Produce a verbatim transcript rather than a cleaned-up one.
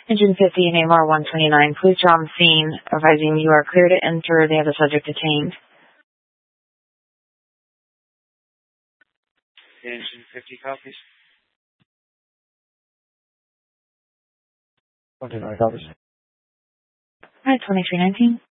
Engine fifty, name R one twenty-nine. Police are on scene, advising you are clear to enter. They have the subject detained. Engine fifty copies. one twenty-nine copies. Alright, twenty-three nineteen.